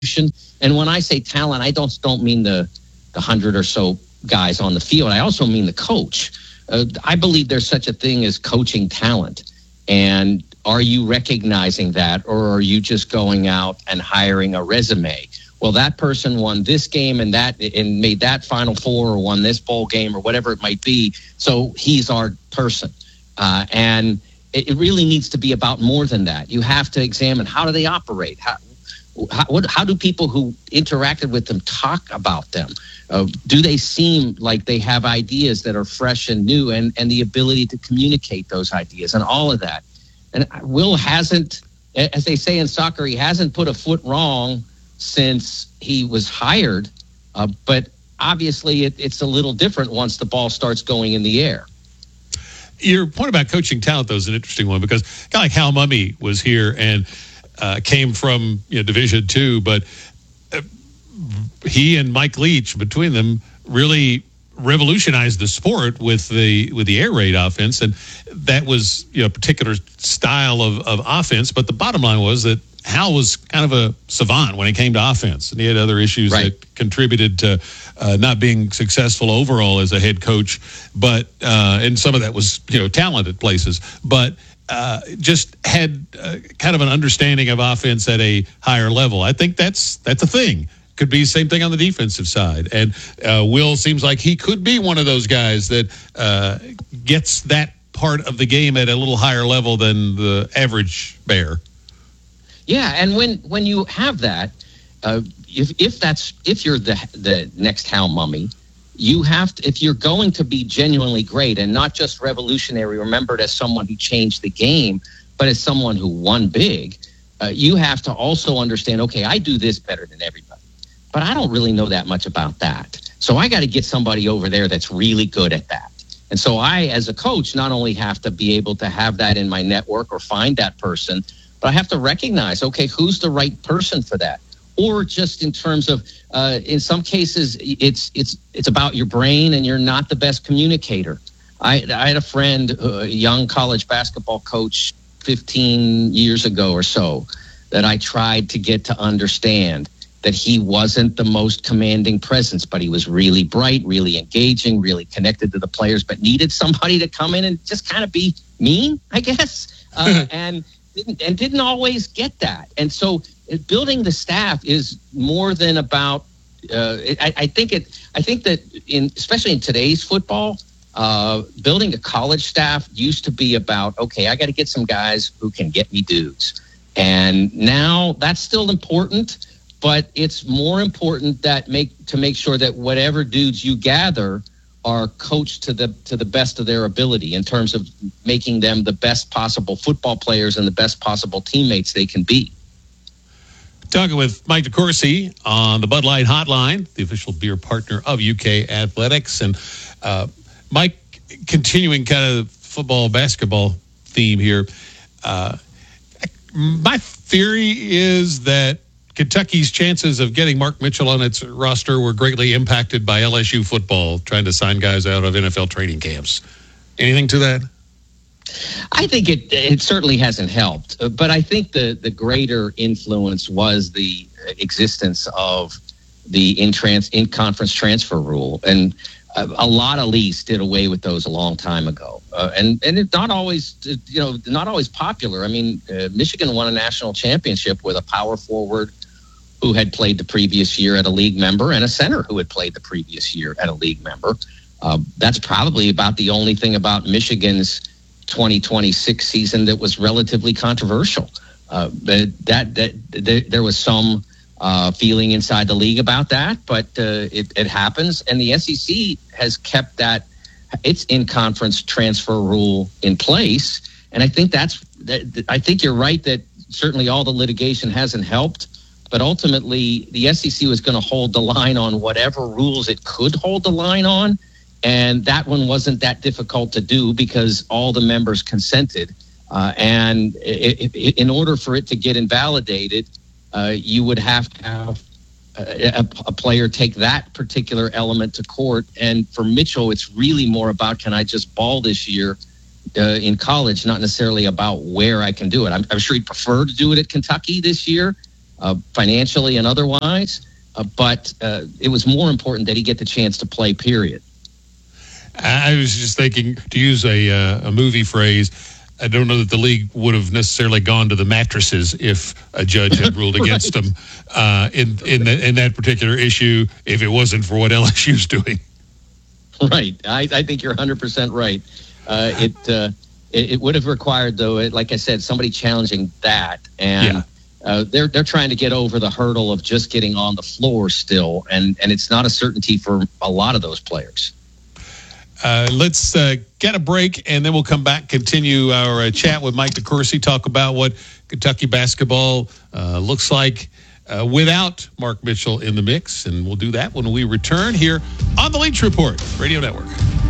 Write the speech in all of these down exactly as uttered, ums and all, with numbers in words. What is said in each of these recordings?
And when I say talent, I don't don't mean the the hundred or so guys on the field. I also mean the coach. Uh, I believe there's such a thing as coaching talent. And are you recognizing that, or are you just going out and hiring a resume? Well, that person won this game and that and made that Final Four, or won this bowl game, or whatever it might be. So he's our person. Uh, and it, it really needs to be about more than that. You have to examine, how do they operate? How, how, what, how do people who interacted with them talk about them? Uh, do they seem like they have ideas that are fresh and new, and, and the ability to communicate those ideas and all of that? And Will hasn't, as they say in soccer, he hasn't put a foot wrong since he was hired. Uh, but obviously it, it's a little different once the ball starts going in the air. Your point about coaching talent, though, is an interesting one, because a guy like Hal Mumme was here and uh, came from you know, Division Two, but uh, he and Mike Leach, between them, really revolutionized the sport with the with the air raid offense, and that was you know a particular style of, of offense. But the bottom line was that Hal was kind of a savant when it came to offense, and he had other issues right. that contributed to uh, not being successful overall as a head coach. But uh, and some of that was you know talent at places, but uh, just had uh, kind of an understanding of offense at a higher level. I think that's that's a thing. Could be the same thing on the defensive side. And uh, Will seems like he could be one of those guys that uh, gets that part of the game at a little higher level than the average Bear. Yeah, and when, when you have that, uh, if if that's if you're the the next Hal Mumme, you have to, if you're going to be genuinely great and not just revolutionary, remembered as someone who changed the game, but as someone who won big, uh, you have to also understand, okay, I do this better than everybody, but I don't really know that much about that. So I got to get somebody over there that's really good at that. And so I, as a coach, not only have to be able to have that in my network or find that person, but I have to recognize, okay, who's the right person for that? Or just in terms of, uh, in some cases, it's it's it's about your brain and you're not the best communicator. I, I had a friend, a young college basketball coach fifteen years ago or so, that I tried to get to understand that he wasn't the most commanding presence, but he was really bright, really engaging, really connected to the players, but needed somebody to come in and just kind of be mean, I guess, uh, and didn't, and didn't always get that. And so building the staff is more than about. Uh, I, I think it. I think that in, especially in today's football, uh, building a college staff used to be about, okay, I got to get some guys who can get me dudes, and now that's still important. But it's more important that make to make sure that whatever dudes you gather are coached to the to the best of their ability in terms of making them the best possible football players and the best possible teammates they can be. Talking with Mike DeCourcy on the Bud Light Hotline, the official beer partner of U K Athletics. And uh, Mike, continuing kind of football, basketball theme here, uh, my theory is that Kentucky's chances of getting Mark Mitchell on its roster were greatly impacted by L S U football trying to sign guys out of N F L training camps. Anything to that? I think it it certainly hasn't helped, but I think the, the greater influence was the existence of the in trans in conference transfer rule, and a, a lot of leagues did away with those a long time ago, uh, and and it's not always you know not always popular. I mean, uh, Michigan won a national championship with a power forward who had played the previous year at a league member and a center who had played the previous year at a league member. Uh, that's probably about the only thing about Michigan's twenty twenty-six season that was relatively controversial. Uh, that, that, that, that there was some uh, feeling inside the league about that, but uh, it, it happens. And the S E C has kept that its in-conference transfer rule in place. And I think that's, that, I think you're right that certainly all the litigation hasn't helped, but ultimately the S E C was going to hold the line on whatever rules it could hold the line on. And that one wasn't that difficult to do because all the members consented. Uh, and it, it, in order for it to get invalidated, uh, you would have to have a, a player take that particular element to court. And for Mitchell, it's really more about, can I just ball this year uh, in college, not necessarily about where I can do it. I'm, I'm sure he'd prefer to do it at Kentucky this year. uh, financially and otherwise. Uh, but uh, it was more important that he get the chance to play, period. I was just thinking, to use a, uh, a movie phrase, I don't know that the league would have necessarily gone to the mattresses if a judge had ruled right. against them uh, in in, the, in that particular issue if it wasn't for what L S U's doing. Right. I, I think you're one hundred percent right. Uh, it, uh, it it would have required, though, it, like I said, somebody challenging that. And yeah. uh, they're they're trying to get over the hurdle of just getting on the floor still. And, and it's not a certainty for a lot of those players. Uh, let's uh, get a break, and then we'll come back, continue our uh, chat with Mike DeCourcy, talk about what Kentucky basketball uh, looks like uh, without Mark Mitchell in the mix, and we'll do that when we return here on the Leach Report Radio Network.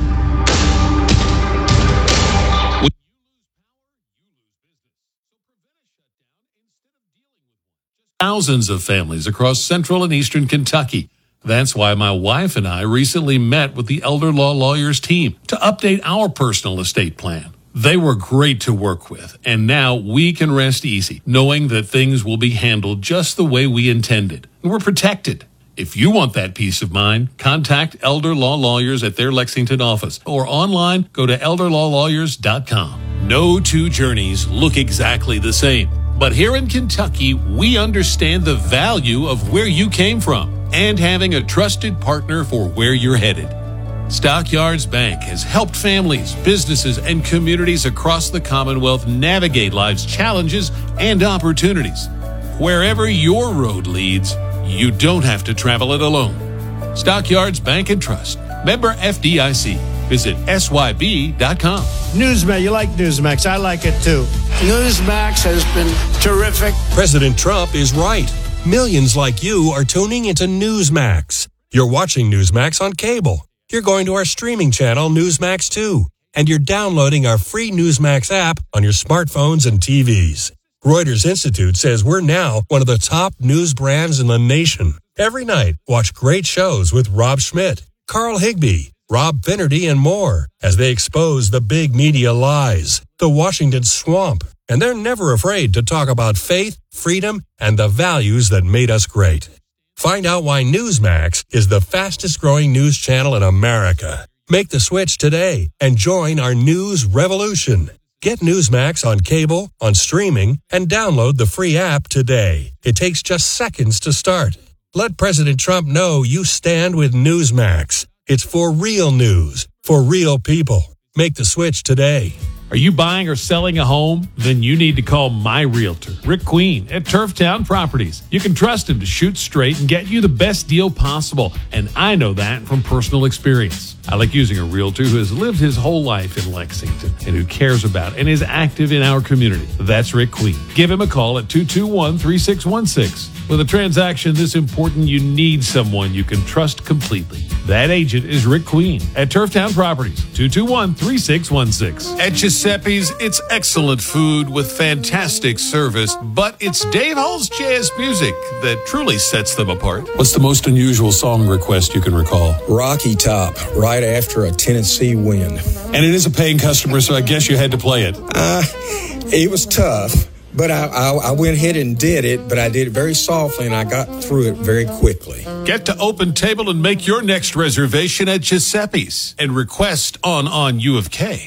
Thousands of families across central and eastern Kentucky. That's why my wife and I recently met with the Elder Law Lawyers team to update our personal estate plan. They were great to work with, and now we can rest easy knowing that things will be handled just the way we intended. We're protected. If you want that peace of mind, contact Elder Law Lawyers at their Lexington office or online, go to elder law lawyers dot com. No two journeys look exactly the same, but here in Kentucky, we understand the value of where you came from and having a trusted partner for where you're headed. Stockyards Bank has helped families, businesses, and communities across the Commonwealth navigate life's challenges and opportunities. Wherever your road leads, you don't have to travel it alone. Stockyards Bank and Trust. Member F D I C. Visit S Y B dot com. Newsmax, you like Newsmax. I like it too. Newsmax has been terrific. President Trump is right. Millions like you are tuning into Newsmax. You're watching Newsmax on cable. You're going to our streaming channel, Newsmax two. And you're downloading our free Newsmax app on your smartphones and T Vs. Reuters Institute says we're now one of the top news brands in the nation. Every night, watch great shows with Rob Schmidt, Carl Higbee, Rob Finnerty, and more as they expose the big media lies, the Washington swamp. And they're never afraid to talk about faith, freedom, and the values that made us great. Find out why Newsmax is the fastest growing news channel in America. Make the switch today and join our news revolution. Get Newsmax on cable, on streaming, and download the free app today. It takes just seconds to start. Let President Trump know you stand with Newsmax. It's for real news, for real people. Make the switch today. Are you buying or selling a home? Then you need to call my realtor, Rick Queen at Turftown Properties. You can trust him to shoot straight and get you the best deal possible. And I know that from personal experience. I like using a realtor who has lived his whole life in Lexington and who cares about and is active in our community. That's Rick Queen. Give him a call at two two one, three six one six. With a transaction this important, you need someone you can trust completely. That agent is Rick Queen at Turftown Properties, two two one, three six one six. At Giuseppe's, it's excellent food with fantastic service, but it's Dave Hull's jazz music that truly sets them apart. What's the most unusual song request you can recall? Rocky Top, right after a Tennessee win. And it is a paying customer, so I guess you had to play it. Uh, it was tough. But I, I, I went ahead and did it, but I did it very softly, and I got through it very quickly. Get to Open Table and make your next reservation at Giuseppe's and request on on U of K.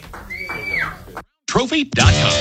Trophy dot com.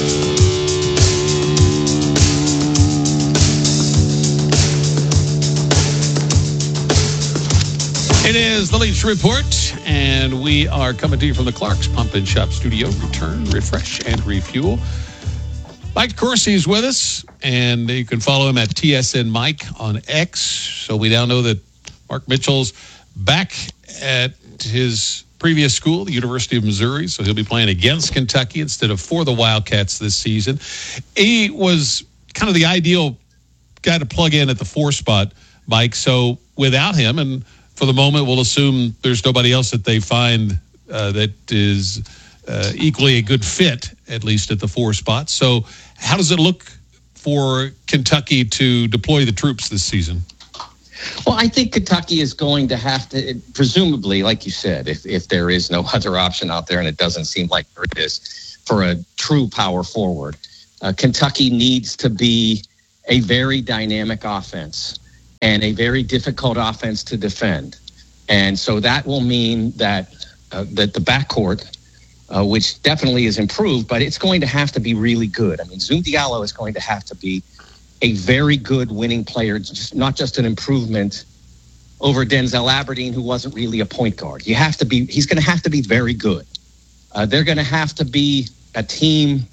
It is the Leach Report, and we are coming to you from the Clark's Pump and Shop Studio. Return, refresh, and refuel. Mike DeCourcy is with us, and you can follow him at T S N Mike on X. So we now know that Mark Mitchell's back at his previous school, the University of Missouri, so he'll be playing against Kentucky instead of for the Wildcats this season. He was kind of the ideal guy to plug in at the four spot, Mike. So without him, and for the moment, we'll assume there's nobody else that they find uh, that is uh, equally a good fit, at least at the four spot. So how does it look for Kentucky to deploy the troops this season? Well, I think Kentucky is going to have to, presumably, like you said, if, if there is no other option out there, and it doesn't seem like there is, for a true power forward, uh, Kentucky needs to be a very dynamic offense and a very difficult offense to defend. And so that will mean that uh, that the backcourt, uh, which definitely is improved, but it's going to have to be really good. I mean, Zoom Diallo is going to have to be a very good winning player, just not just an improvement over Denzel Aberdeen, who wasn't really a point guard. You have to be. He's going to have to be very good. Uh, they're going to have to be a team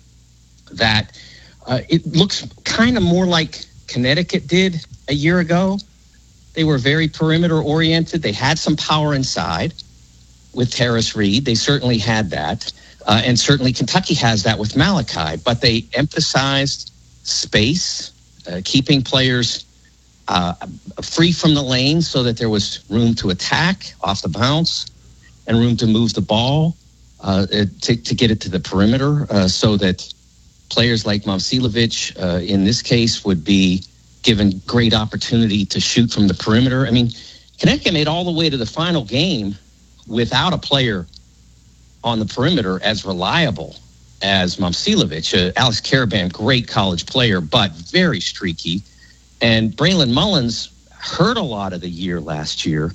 that uh, it looks kind of more like Connecticut did a year ago. They were very perimeter oriented. They had some power inside with Terrace Reed. They certainly had that. Uh, and certainly Kentucky has that with Malachi. But they emphasized space, uh, keeping players uh, free from the lane so that there was room to attack off the bounce and room to move the ball, uh, to, to get it to the perimeter, uh, so that players like Momcilovic, uh, in this case, would be given great opportunity to shoot from the perimeter. I mean, Connecticut made all the way to the final game without a player on the perimeter as reliable as Momcilovic. Uh, Alex Karaban, great college player, but very streaky. And Braylon Mullins hurt a lot of the year last year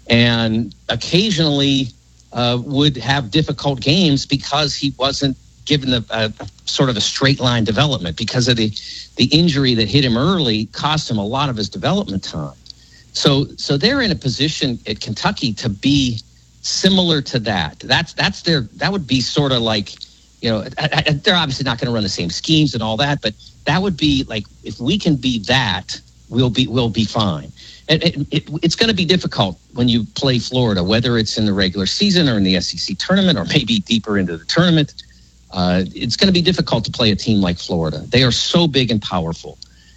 and occasionally uh, would have difficult games because he wasn't given the uh, sort of a straight line development because of the, the injury that hit him early, cost him a lot of his development time. So so they're in a position at Kentucky to be similar to that. That's that's their that would be sort of like, you know, I, I, they're obviously not going to run the same schemes and all that, but that would be like, if we can be that, we'll be we'll be fine. And it, it, it's going to be difficult when you play Florida, whether it's in the regular season or in the S E C tournament or maybe deeper into the tournament. Uh, it's going to be difficult to play a team like Florida. They are so big and powerful,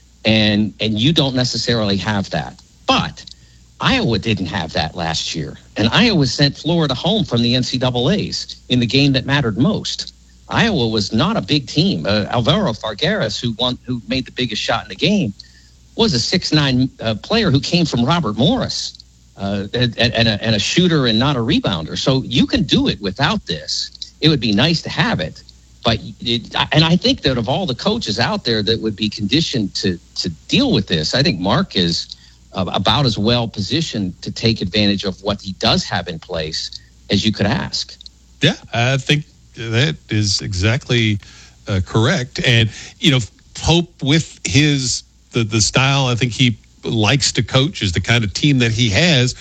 and and you don't necessarily have that. But Iowa didn't have that last year, and Iowa sent Florida home from the N C double A's in the game that mattered most. Iowa was not a big team. Uh, Alvaro Fargueras, who won, who made the biggest shot in the game, was a six nine uh, player who came from Robert Morris, uh, and, and, a, and a shooter and not a rebounder. So you can do it without this. It would be nice to have it, but it, and I think that of all the coaches out there that would be conditioned to to deal with this, I think Mark is uh, about as well positioned to take advantage of what he does have in place as you could ask. Yeah, I think that is exactly uh, correct. And, you know, Pope with his the the style I think he likes to coach is the kind of team that he has.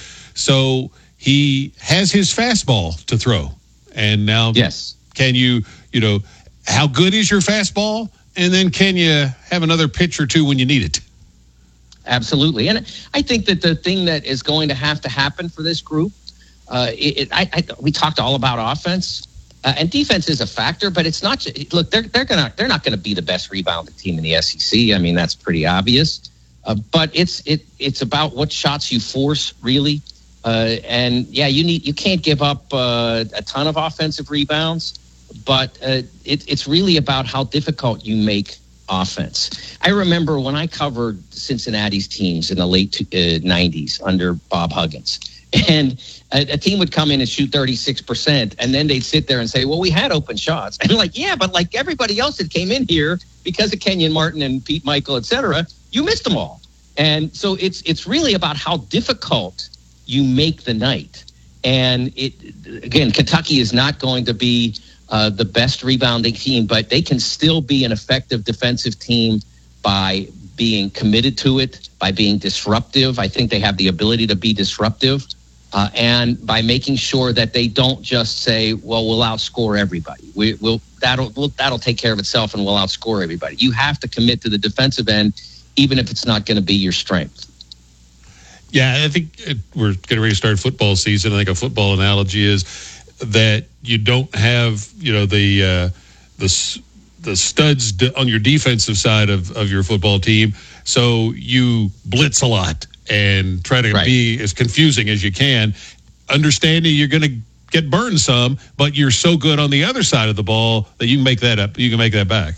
So he has his fastball to throw. And now, yes, can you, you know, how good is your fastball? And then can you have another pitch or two when you need it? Absolutely. And I think that the thing that is going to have to happen for this group, uh, it, it, I, I, we talked all about offense, uh, and defense is a factor, but it's not. Look, they're they're gonna they're not going to be the best rebounding team in the S E C. I mean, that's pretty obvious. Uh, but it's it it's about what shots you force, really. Uh, and yeah, you need you can't give up uh, a ton of offensive rebounds, but uh, it, it's really about how difficult you make offense. I remember when I covered Cincinnati's teams in the late uh, nineties under Bob Huggins, and a, a team would come in and shoot thirty-six percent, and then they'd sit there and say, "Well, we had open shots," and like, yeah, but like everybody else that came in here because of Kenyon Martin and Pete Michael, et cetera, you missed them all. And so it's it's really about how difficult you make the night. And it again, Kentucky is not going to be uh, the best rebounding team, but they can still be an effective defensive team by being committed to it, by being disruptive. I think they have the ability to be disruptive, uh, and by making sure that they don't just say, "Well, we'll outscore everybody. We, we'll that'll we'll, that'll take care of itself, and we'll outscore everybody." You have to commit to the defensive end, even if it's not going to be your strength. Yeah, I think it, we're getting ready to start football season. I think a football analogy is that you don't have, you know, the uh, the the studs on your defensive side of, of your football team. So you blitz a lot and try to right. be as confusing as you can, understanding you're going to get burned some, but you're so good on the other side of the ball that you can make that up. You can make that back.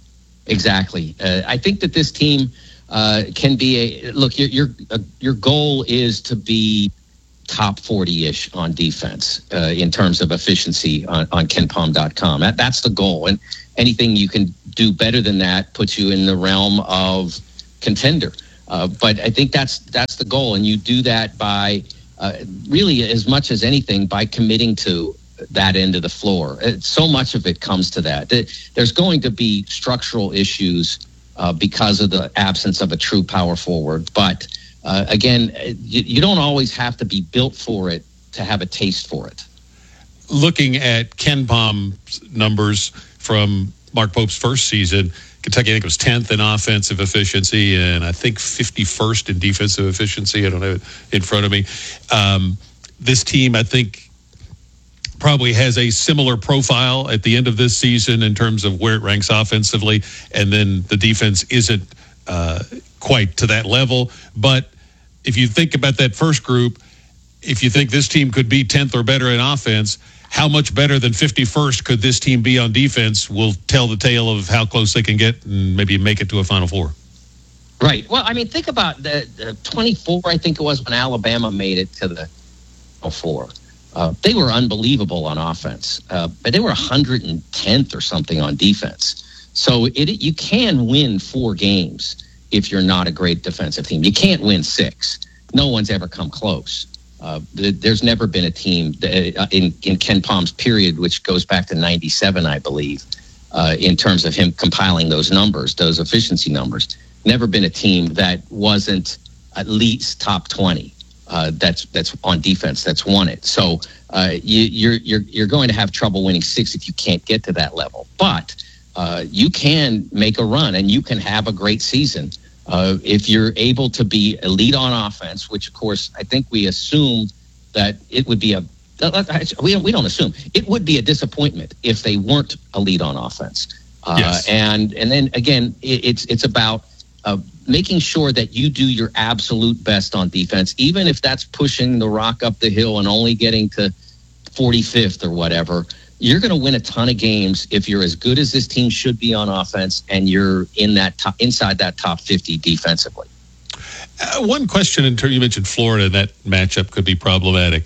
Exactly. Uh, I think that this team uh, can be a look. Your your uh, your goal is to be top forty-ish on defense uh, in terms of efficiency on, on Ken Pom dot com. That, that's the goal, and anything you can do better than that puts you in the realm of contender. Uh, but I think that's that's the goal, and you do that by uh, really as much as anything by committing to that end of the floor. It, so much of it comes to that. There's going to be structural issues uh, because of the absence of a true power forward. But uh, again, you, you don't always have to be built for it to have a taste for it. Looking at Ken Palm's numbers from Mark Pope's first season, Kentucky, I think, was tenth in offensive efficiency and I think fifty-first in defensive efficiency. I don't have it in front of me. Um, this team, I think, probably has a similar profile at the end of this season in terms of where it ranks offensively, and then the defense isn't uh, quite to that level. But if you think about that first group, if you think this team could be tenth or better in offense, how much better than fifty-first could this team be on defense will tell the tale of how close they can get and maybe make it to a Final Four. Right. Well, I mean, think about the, the twenty-four, I think it was, when Alabama made it to the Final Four. Uh, they were unbelievable on offense, uh, but they were one hundred tenth or something on defense. So it, you can win four games if you're not a great defensive team. You can't win six. No one's ever come close. Uh, there's never been a team that, in, in Ken Palm's period, which goes back to ninety-seven, I believe, uh, in terms of him compiling those numbers, those efficiency numbers. Never been a team that wasn't at least top twenty. Uh, that's that's on defense. That's won it. So uh, you, you're you're you're going to have trouble winning six if you can't get to that level. But uh, you can make a run and you can have a great season. Uh, if you're able to be elite on offense, which, of course, I think we assume that it would be a we don't, we don't assume it would be a disappointment if they weren't elite on offense. Uh, yes. And and then again, it, it's it's about uh, making sure that you do your absolute best on defense, even if that's pushing the rock up the hill and only getting to forty-fifth or whatever. You're going to win a ton of games if you're as good as this team should be on offense and you're in that top, inside that top fifty defensively. Uh, one question in terms, you mentioned Florida, that matchup could be problematic.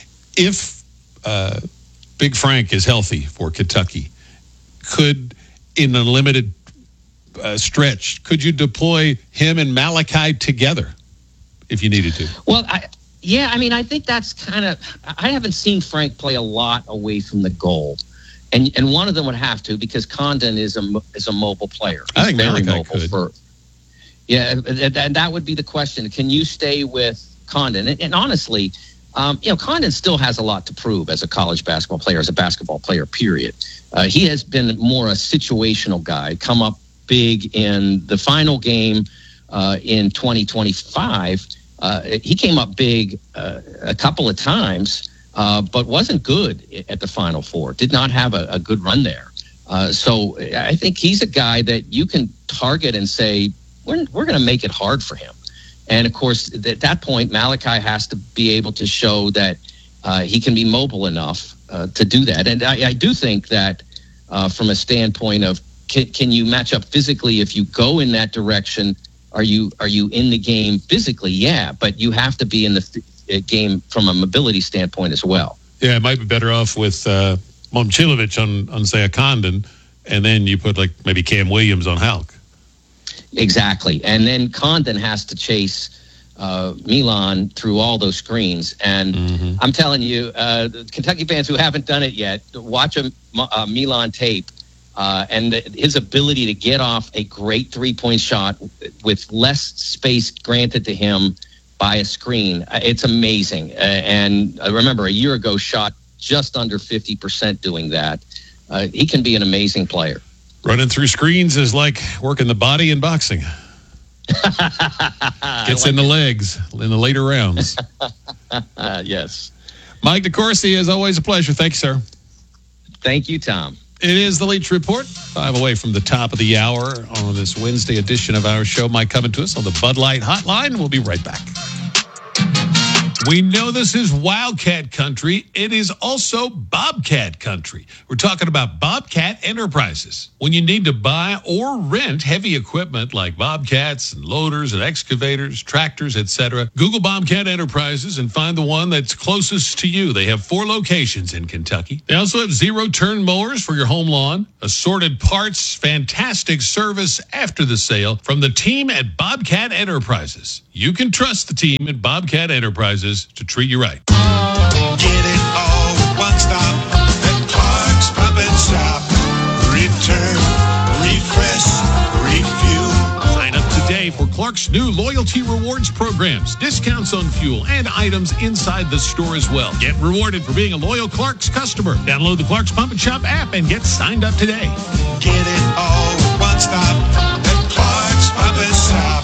If uh, Big Frank is healthy for Kentucky, could, in a limited uh, stretch, could you deploy him and Malachi together if you needed to? Well, I... Yeah, I mean, I think that's kind of. I haven't seen Frank play a lot away from the goal, and and one of them would have to because Condon is a is a mobile player. He's I think very Malachi mobile could. For, yeah, and that would be the question: can you stay with Condon? And, and honestly, um, you know, Condon still has a lot to prove as a college basketball player, as a basketball player. Period. Uh, he has been more a situational guy. Come up big in the final game uh, in twenty twenty-five. Uh, he came up big uh, a couple of times, uh, but wasn't good at the Final Four. Did not have a, a good run there. Uh, so I think he's a guy that you can target and say, we're, we're going to make it hard for him. And, of course, at that point, Malachi has to be able to show that uh, he can be mobile enough uh, to do that. And I, I do think that uh, from a standpoint of can, can you match up physically if you go in that direction? Are you are you in the game physically? Yeah, but you have to be in the th- game from a mobility standpoint as well. Yeah, it might be better off with uh, Momcilovic on, on, say, a Condon, and then you put, like, maybe Cam Williams on Halk. Exactly. And then Condon has to chase uh, Milan through all those screens. And mm-hmm. I'm telling you, uh, the Kentucky fans who haven't done it yet, watch a, a Milan tape. Uh, and the, his ability to get off a great three-point shot with less space granted to him by a screen, it's amazing. Uh, and I remember a year ago shot just under fifty percent doing that. Uh, he can be an amazing player. Running through screens is like working the body in boxing. Gets like in the it. legs in the later rounds. uh, yes. Mike DeCourcy, as always, a pleasure. Thank you, sir. Thank you, Tom. It is the Leach Report, five away from the top of the hour on this Wednesday edition of our show. Mike coming to us on the Bud Light Hotline. We'll be right back. We know this is Wildcat country. It is also Bobcat country. We're talking about Bobcat Enterprises. When you need to buy or rent heavy equipment like bobcats and loaders and excavators, tractors, et cetera, Google Bobcat Enterprises and find the one that's closest to you. They have four locations in Kentucky. They also have zero-turn mowers for your home lawn, assorted parts, fantastic service after the sale from the team at Bobcat Enterprises. You can trust the team at Bobcat Enterprises to treat you right. Get it all with one stop at Clark's Pump and Shop. Return, refresh, refuel. Sign up today for Clark's new loyalty rewards programs, discounts on fuel, and items inside the store as well. Get rewarded for being a loyal Clark's customer. Download the Clark's Pump and Shop app and get signed up today. Get it all with one stop at Clark's Pump and Shop.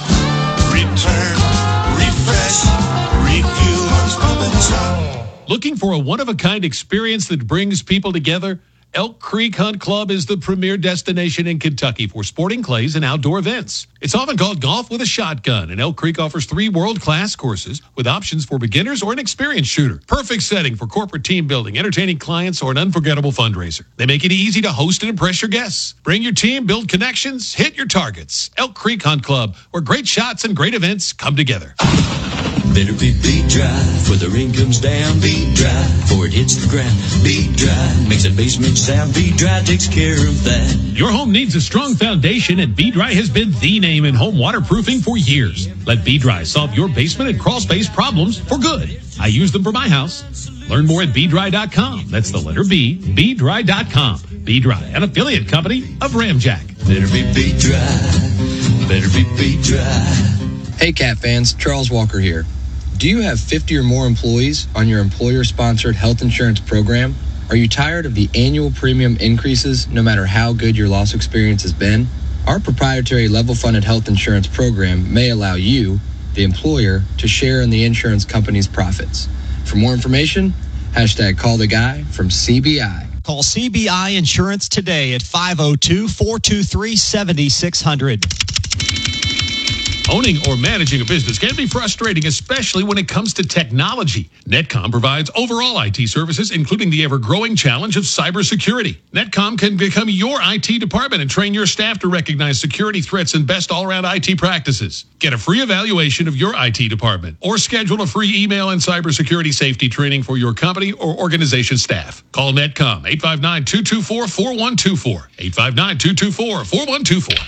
Return, refresh, refuel. Clark's Pump and Shop. Looking for a one-of-a-kind experience that brings people together? Elk Creek Hunt Club is the premier destination in Kentucky for sporting clays and outdoor events. It's often called golf with a shotgun, and Elk Creek offers three world-class courses with options for beginners or an experienced shooter. Perfect setting for corporate team building, entertaining clients, or an unforgettable fundraiser. They make it easy to host and impress your guests. Bring your team, build connections, hit your targets. Elk Creek Hunt Club, where great shots and great events come together. Better be beat dry, for the rain comes down, beat dry, before it hits the ground, beat dry, makes a basement sound, beat dry takes care of that. Your home needs a strong foundation, and B-Dry has been the name in home waterproofing for years. Let B-Dry solve your basement and crawl space problems for good. I use them for my house. Learn more at B dry dot com. That's the letter B, B dry dot com. B-Dry, an affiliate company of Ramjack. Better be beat dry, better be beat dry. Hey, Cat fans, Charles Walker here. Do you have fifty or more employees on your employer-sponsored health insurance program? Are you tired of the annual premium increases no matter how good your loss experience has been? Our proprietary level-funded health insurance program may allow you, the employer, to share in the insurance company's profits. For more information, hashtag call the guy from C B I. Call C B I Insurance today at five oh two, four two three, seven six zero zero. Owning or managing a business can be frustrating, especially when it comes to technology. Netcom provides overall I T services, including the ever-growing challenge of cybersecurity. Netcom can become your I T department and train your staff to recognize security threats and best all-around I T practices. Get a free evaluation of your I T department or schedule a free email and cybersecurity safety training for your company or organization staff. Call Netcom, eight five nine, two two four, four one two four, eight five nine, two two four, four one two four.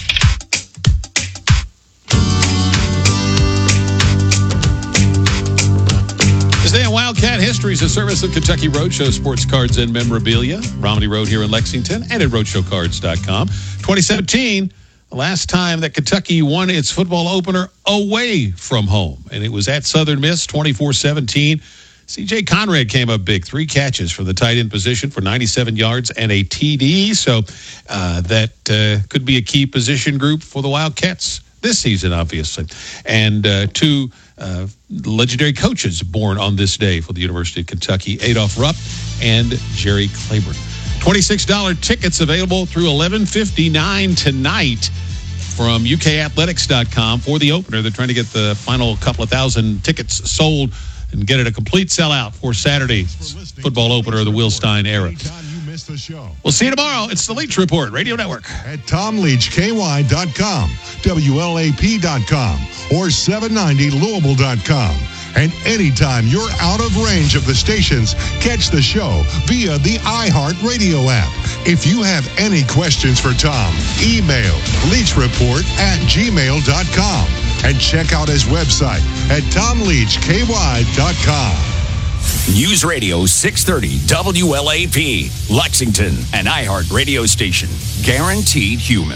Today on Wildcat History is a service of Kentucky Roadshow Sports Cards and Memorabilia, Romney Road here in Lexington, and at roadshow cards dot com. twenty seventeen, the last time that Kentucky won its football opener away from home, and it was at Southern Miss, twenty-four seventeen. C J Conrad came up big, three catches from the tight end position for ninety-seven yards and a T D, so uh, that uh, could be a key position group for the Wildcats this season, obviously. And uh, two uh, legendary coaches born on this day for the University of Kentucky, Adolph Rupp and Jerry Claiborne. twenty-six dollars tickets available through eleven fifty-nine tonight from U K athletics dot com for the opener. They're trying to get the final couple of thousand tickets sold and get it a complete sellout for Saturday's football opener of the Will Stein era. We'll see you tomorrow. It's the Leach Report, Radio Network. At tom leach k y dot com, W L A P dot com, or seven ninety Louisville dot com. And anytime you're out of range of the stations, catch the show via the iHeartRadio app. If you have any questions for Tom, email leachreport at gmail dot com and check out his website at tom leach k y dot com. News Radio six thirty W L A P, Lexington, an iHeart radio station. Guaranteed human.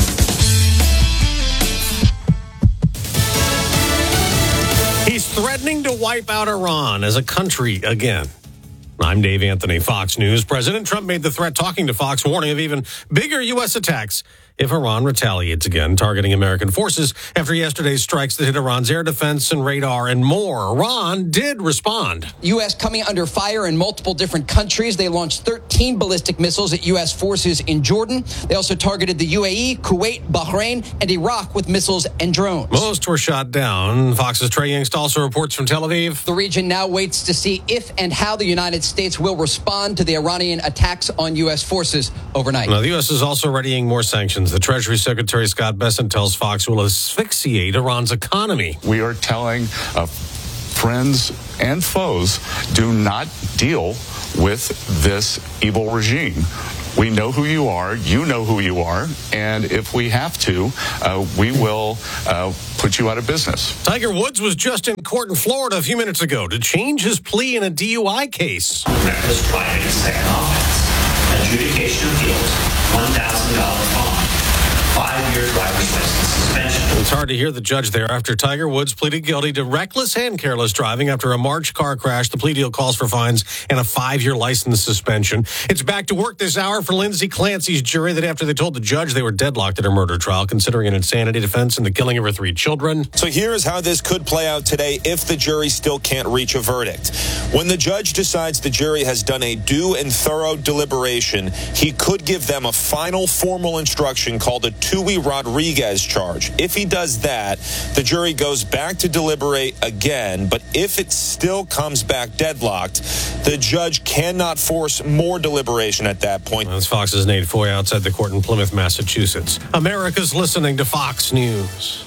He's threatening to wipe out Iran as a country again. I'm Dave Anthony, Fox News. President Trump made the threat talking to Fox, warning of even bigger U S attacks if Iran retaliates again, targeting American forces after yesterday's strikes that hit Iran's air defense and radar and more. Iran did respond. U S coming under fire in multiple different countries. They launched thirteen ballistic missiles at U S forces in Jordan. They also targeted the U A E, Kuwait, Bahrain, and Iraq with missiles and drones. Most were shot down. Fox's Trey Yingst also reports from Tel Aviv. The region now waits to see if and how the United States will respond to the Iranian attacks on U S forces overnight. Now, the U S is also readying more sanctions. The Treasury Secretary Scott Bessent tells Fox will asphyxiate Iran's economy. We are telling uh, friends and foes, do not deal with this evil regime. We know who you are. You know who you are. And if we have to, uh, we will uh, put you out of business. Tiger Woods was just in court in Florida a few minutes ago to change his plea in a D U I case. Reckless driving and second offense. Adjudication of guilt. one thousand dollars fine. Five-year driver's license suspension. It's hard to hear the judge there after Tiger Woods pleaded guilty to reckless and careless driving after a March car crash. The plea deal calls for fines and a five-year license suspension. It's back to work this hour for Lindsay Clancy's jury that after they told the judge they were deadlocked at her murder trial, considering an insanity defense and the killing of her three children. So here is how this could play out today if the jury still can't reach a verdict. When the judge decides the jury has done a due and thorough deliberation, he could give them a final formal instruction called a Tui Rodriguez charge. If he does that, the jury goes back to deliberate again, but if it still comes back deadlocked, the judge cannot force more deliberation at that point. That's Fox's Nate Foy outside the court in Plymouth, Massachusetts. America's listening to Fox News.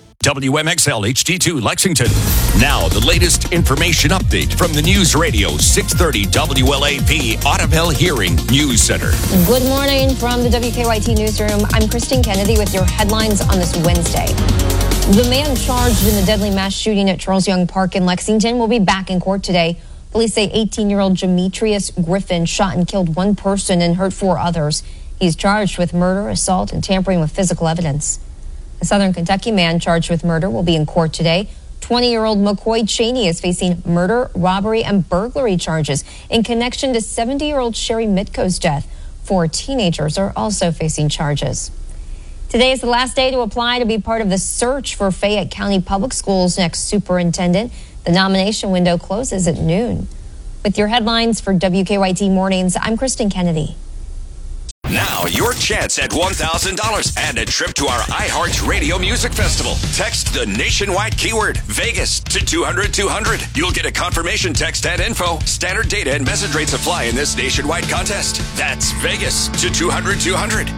W M X L H D two Lexington. Now, the latest information update from the News Radio six thirty W L A P Audubon Hearing News Center. Good morning from the W K Y T newsroom. I'm Christine Kennedy with your headlines on this Wednesday. The man charged in the deadly mass shooting at Charles Young Park in Lexington will be back in court today. Police say eighteen-year-old Demetrius Griffin shot and killed one person and hurt four others. He's charged with murder, assault, and tampering with physical evidence. A Southern Kentucky man charged with murder will be in court today. twenty-year-old McCoy Cheney is facing murder, robbery, and burglary charges in connection to seventy-year-old Sherry Mitko's death. Four teenagers are also facing charges. Today is the last day to apply to be part of the search for Fayette County Public Schools' next superintendent. The nomination window closes at noon. With your headlines for W K Y T Mornings, I'm Kristen Kennedy. Now, your chance at one thousand dollars and a trip to our iHeartRadio Music Festival. Text the nationwide keyword Vegas to two hundred two hundred. You'll get a confirmation text and info. Standard data and message rates apply in this nationwide contest. That's Vegas to two hundred two hundred.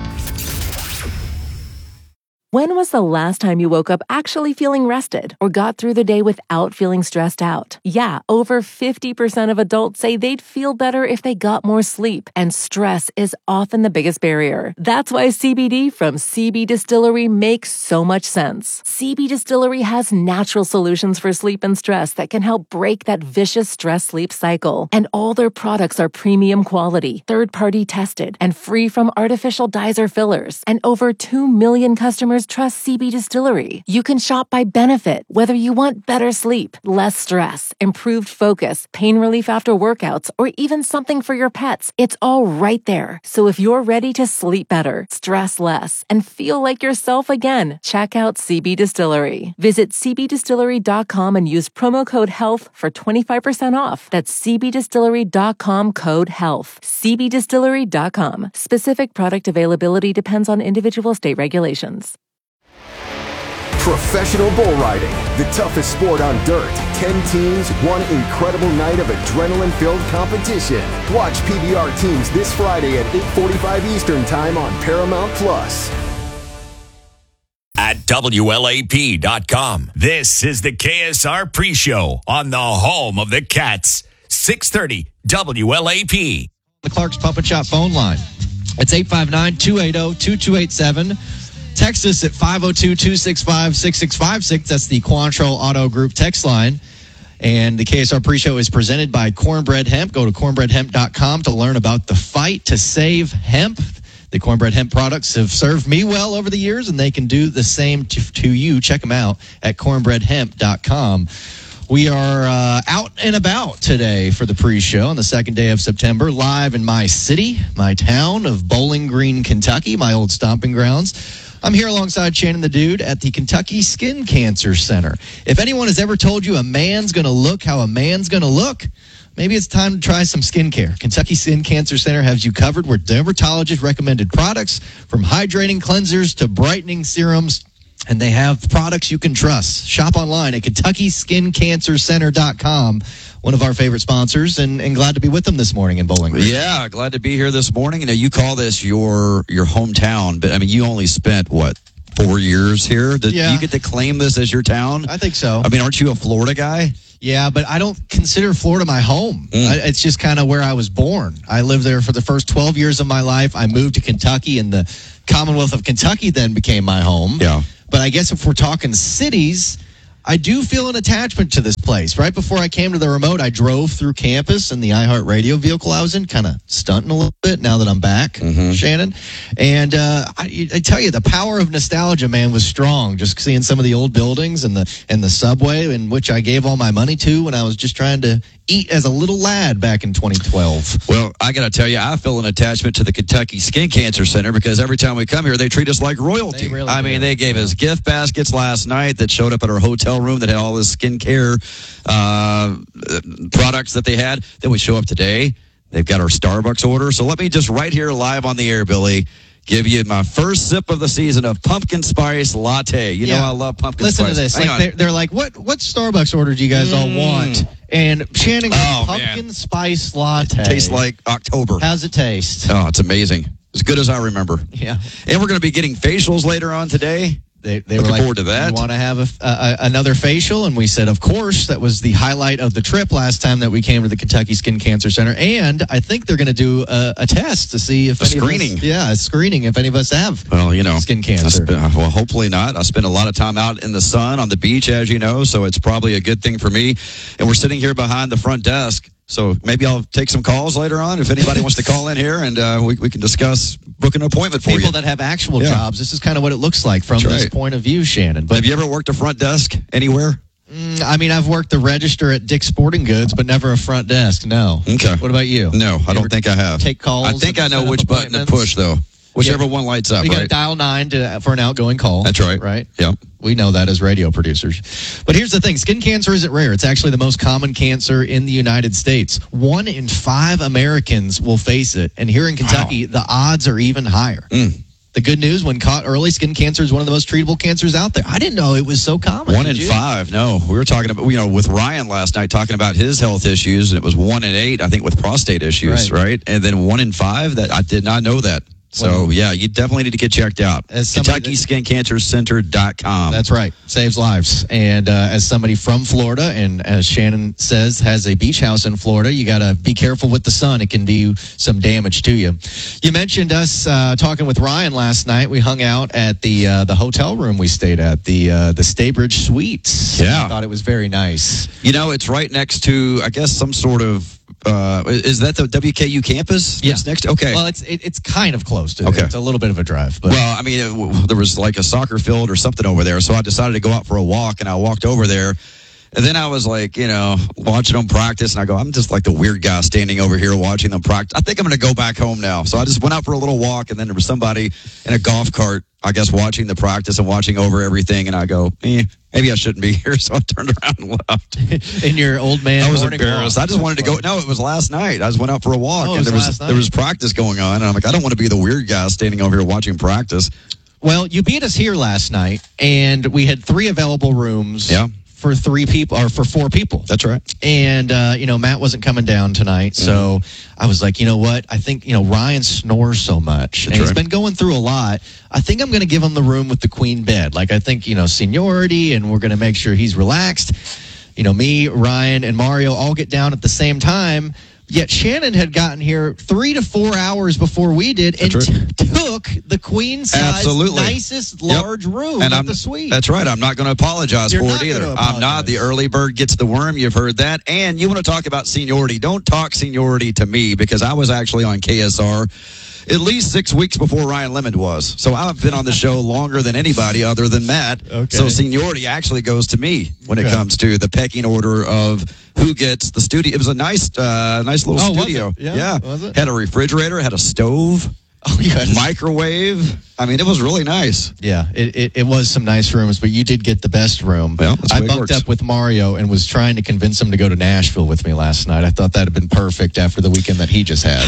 When was the last time you woke up actually feeling rested or got through the day without feeling stressed out? Yeah, over fifty percent of adults say they'd feel better if they got more sleep, and stress is often the biggest barrier. That's why C B D from C B Distillery makes so much sense. C B Distillery has natural solutions for sleep and stress that can help break that vicious stress-sleep cycle. And all their products are premium quality, third-party tested, and free from artificial dyes or fillers. And over two million customers trust C B Distillery. You can shop by benefit, whether you want better sleep, less stress, improved focus, pain relief after workouts, or even something for your pets. It's all right there. So if you're ready to sleep better, stress less, and feel like yourself again, check out C B Distillery. Visit c b distillery dot com and use promo code HEALTH for twenty-five percent off. That's c b distillery dot com code HEALTH. c b distillery dot com. Specific product availability depends on individual state regulations. Professional bull riding, the toughest sport on dirt. Ten teams, one incredible night of adrenaline-filled competition. Watch P B R teams this Friday at eight forty-five Eastern Time on Paramount Plus. At W L A P dot com. This is the K S R pre-show on the home of the Cats. six thirty W L A P. The Clark's Puppet Shop phone line. It's eight five nine, two eight zero, two two eight seven. Text us at five oh two, two six five, six six five six. That's the Quantrill Auto Group text line. And the K S R pre-show is presented by Cornbread Hemp. Go to cornbread hemp dot com to learn about the fight to save hemp. The Cornbread Hemp products have served me well over the years, and they can do the same to, to you. Check them out at cornbread hemp dot com. We are uh, out and about today for the pre-show on the second day of September, live in my city, my town of Bowling Green, Kentucky, my old stomping grounds. I'm here alongside Shannon the Dude at the Kentucky Skin Cancer Center. If anyone has ever told you a man's going to look how a man's going to look, maybe it's time to try some skincare. Kentucky Skin Cancer Center has you covered with dermatologist-recommended products, from hydrating cleansers to brightening serums, and they have products you can trust. Shop online at Kentucky Skin Cancer Center dot com. One of our favorite sponsors, and, and glad to be with them this morning in Bowling Green. Yeah, glad to be here this morning. You know, you call this your your hometown, but I mean, you only spent what four years here. Did Yeah. you get to claim this as your town? I think so. I mean, aren't you a Florida guy? Yeah, but I don't consider Florida my home. Mm. I, it's just kind of where I was born. I lived there for the first twelve years of my life. I moved to Kentucky, and the Commonwealth of Kentucky then became my home. Yeah. But I guess if we're talking cities, I do feel an attachment to this place. Right before I came to the remote, I drove through campus in the iHeartRadio vehicle I was in, kind of stunting a little bit now that I'm back, Mm-hmm. Shannon. And uh, I, I tell you, the power of nostalgia, man, was strong. Just seeing some of the old buildings and the and the subway, in which I gave all my money to when I was just trying to eat as a little lad back in twenty twelve. Well, I got to tell you, I feel an attachment to the Kentucky Skin Cancer Center because every time we come here, they treat us like royalty. They really I do. mean, they gave us gift baskets last night that showed up at our hotel room that had all this skincare uh, products that they had. Then we show up today. They've got our Starbucks order. So let me just right here live on the air, Billy, give you my first sip of the season of pumpkin spice latte. You know Yeah. I love pumpkin Listen spice. to this. Hang Like on. they're, they're like, what what Starbucks order do you guys all want? And Shannon, Oh, pumpkin man. spice latte. Tastes like October. How's it taste? Oh, it's amazing. As good as I remember. Yeah. And we're going to be getting facials later on today. They, they Looking were like, forward to that. You want to have a, a, another facial? And we said, of course. That was the highlight of the trip last time that we came to the Kentucky Skin Cancer Center. And I think they're going to do a, a test to see if A any of us- screening. yeah, a screening if any of us have Well, you know, skin I cancer. sp- well, hopefully not. I spend a lot of time out in the sun on the beach, as you know, so it's probably a good thing for me. And we're sitting here behind the front desk, so maybe I'll take some calls later on if anybody wants to call in here, and uh, we, we can discuss booking an appointment for People you. that have actual Yeah. jobs, this is kind of what it looks like from That's this right. point of view, Shannon. But Have you ever worked a front desk anywhere? Mm, I mean, I've worked the register at Dick's Sporting Goods, but never a front desk. No. Okay. What about you? No, I don't think I have. Take calls. I think and I know set up which button to appointments? push, though. Whichever one lights up, You got to right? dial nine to, for an outgoing call. That's right. Right? Yep. We know that as radio producers. But here's the thing. Skin cancer isn't rare. It's actually the most common cancer in the United States. One in five Americans will face it. And here in Kentucky, the odds are even higher. Mm. The good news, when caught early, skin cancer is one of the most treatable cancers out there. I didn't know it was so common. One Did in you? five. No, we were talking about, you know, with Ryan last night, talking about his health issues, and it was one in eight, I think, with prostate issues, Right. right? And then one in five. That I did not know that. So, Well, yeah, you definitely need to get checked out. As somebody Kentucky Skin Cancer Center dot com. That's right. Saves lives. And uh, as somebody from Florida, and as Shannon says, has a beach house in Florida, you got to be careful with the sun. It can do some damage to you. You mentioned us uh, talking with Ryan last night. We hung out at the uh, the hotel room we stayed at, the uh, the Staybridge Suites. Yeah. I thought it was very nice. You know, it's right next to, I guess, some sort of, uh, is that the W K U campus? Yeah. That's next? Okay. Well, it's it, it's kind of close to Okay. it. It's a little bit of a drive. But Well, I mean, it, w- there was like a soccer field or something over there, so I decided to go out for a walk, and I walked over there. And then I was like, you know, watching them practice, and I go, I'm just like the weird guy standing over here watching them practice. I think I'm going to go back home now. So I just went out for a little walk, and then there was somebody in a golf cart, I guess, watching the practice and watching over everything. And I go, eh, maybe I shouldn't be here. So I turned around and left. in your old man, I was morning embarrassed. walk. I just wanted to go. No, it was last night. I just went out for a walk, Oh, it and was there was last night. there was practice going on, and I'm like, I don't want to be the weird guy standing over here watching practice. Well, you beat us here last night, and we had three available rooms. Yeah. For three people, or for four people. That's right. And, uh, you know, Matt wasn't coming down tonight. So Mm-hmm. I was like, you know what? I think, you know, Ryan snores so much. and That's he's right. been going through a lot. I think I'm going to give him the room with the queen bed. Like, I think, you know, seniority, and we're going to make sure he's relaxed. You know, me, Ryan, and Mario all get down at the same time. Yet Shannon had gotten here three to four hours before we did and That's right. t- took the queen size, Absolutely. nicest Yep. large room and at I'm, the suite. That's right. I'm not going to apologize You're for not it either. gonna I'm not. The early bird gets the worm. You've heard that. And you want to talk about seniority. Don't talk seniority to me because I was actually on K S R at least six weeks before Ryan Lemond was. So I've been on the show longer than anybody other than Matt. Okay. So seniority actually goes to me when Okay. it comes to the pecking order of who gets the studio. It was a nice, uh, nice little Oh, was studio. it? Yeah, was it? Had a refrigerator, had a stove, Oh, yeah. microwave. I mean, it was really nice. Yeah, it, it, it was some nice rooms, but you did get the best room. Well, that's the I way it bunked works. up with Mario and was trying to convince him to go to Nashville with me last night. I thought that had been perfect after the weekend that he just had.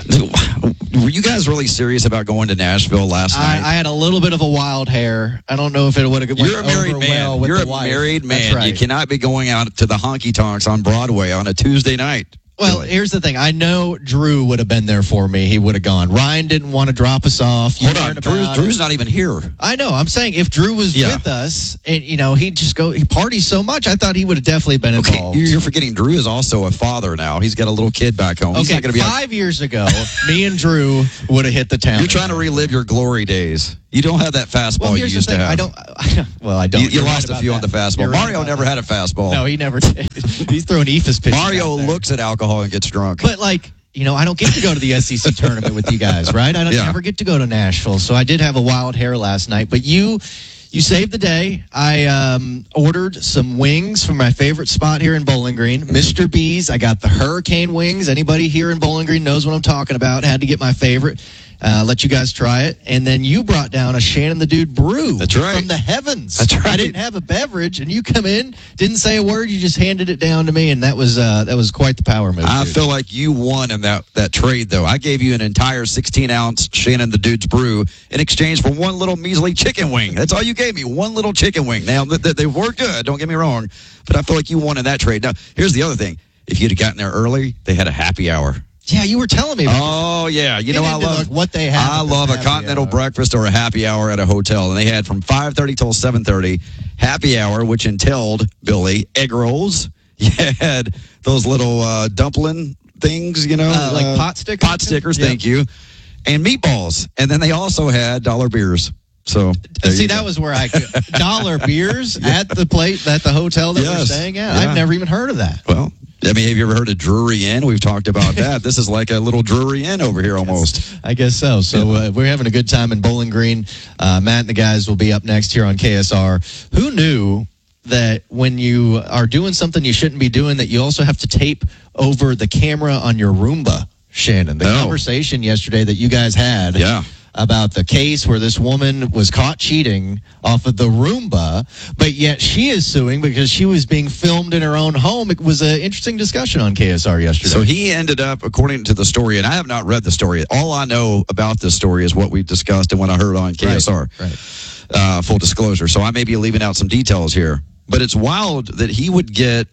Were you guys really serious about going to Nashville last I, night? I had a little bit of a wild hair. I don't know if it would have went You're a married over man. well with You're the a wife. married man. That's right. You cannot be going out to the honky tonks on Broadway on a Tuesday night. Well, here's the thing. I know Drew would have been there for me. He would have gone. Ryan didn't want to drop us off. You Hold on, learned Drew, about Drew's it. not even here. I know. I'm saying if Drew was Yeah. with us, and you know, he'd just go. He parties so much. I thought he would have definitely been Okay, involved. you're forgetting Drew is also a father now. He's got a little kid back home. He's Okay, not going to be. five years ago, me and Drew would have hit the town. You're trying to relive your glory days. You don't have that fastball Well, you here's the used to thing. have. I don't. I, well, I don't. You, you You're lost right a few about on the that. fastball. You're right Mario about never that. had a fastball. No, he never did. He's throwing E F A S pitches. Mario out there. looks at alcohol and gets drunk. But like, you know, I don't get to go to the S E C tournament with you guys, right? I don't Yeah. never get to go to Nashville. So I did have a wild hair last night. But you you saved the day. I um, ordered some wings from my favorite spot here in Bowling Green, Mister B's. I got the Hurricane wings. Anybody here in Bowling Green knows what I'm talking about. Had to get my favorite. Uh, let you guys try it. And then you brought down a Shannon the Dude brew. That's right. From the heavens. That's right. I didn't have a beverage, and you come in, didn't say a word. You just handed it down to me, and that was uh, that was quite the power move. I dude. feel like you won in that, that trade, though. I gave you an entire sixteen ounce Shannon the Dude's brew in exchange for one little measly chicken wing. That's all you gave me, one little chicken wing. Now, th- th- they were good, don't get me wrong, but I feel like you won in that trade. Now, here's the other thing. If you'd have gotten there early, they had a happy hour. Yeah, you were telling me. About Oh, yeah. You Get know, I into, love like, what they have I at this love a happy continental hour. breakfast or a happy hour at a hotel. And they had from five thirty till seven thirty happy hour, which entailed, Billy, egg rolls. You had those little uh, dumpling things, you know. Uh, like pot stickers? Pot stickers, Yeah. thank you. And meatballs. And then they also had dollar beers. So there See, you that go. was where I could. Dollar beers at the plate, at the hotel that we're Yes. staying at. Yeah. I've never even heard of that. Well, I mean, have you ever heard of Drury Inn? We've talked about that. This is like a little Drury Inn over here almost. I guess so. So uh, we're having a good time in Bowling Green. Uh, Matt and the guys will be up next here on K S R. Who knew that when you are doing something you shouldn't be doing, that you also have to tape over the camera on your Roomba, Shannon? The Oh. conversation yesterday that you guys had. Yeah. About the case where this woman was caught cheating off of the Roomba, but yet she is suing because she was being filmed in her own home. It was an interesting discussion on K S R yesterday. So he ended up, according to the story, and I have not read the story. All I know about this story is what we discussed and what I heard on K S R. Right. Uh, full disclosure. So I may be leaving out some details here. But it's wild that he would get